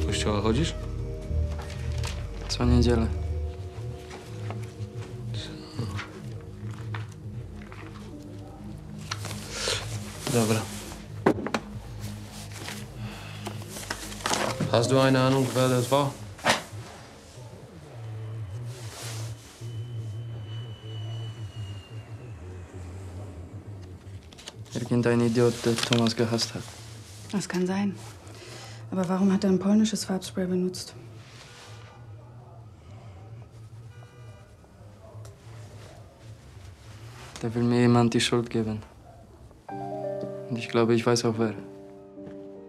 kościoła chodzisz? Co niedzielę. Dobra. Hast du eine Ahnung, wer das war? Irgendein Idiot, der Thomas gehasst hat. Das kann sein. Aber warum hat er ein polnisches Farbspray benutzt? Da will mir jemand die Schuld geben. Und ich glaube, ich weiß auch wer.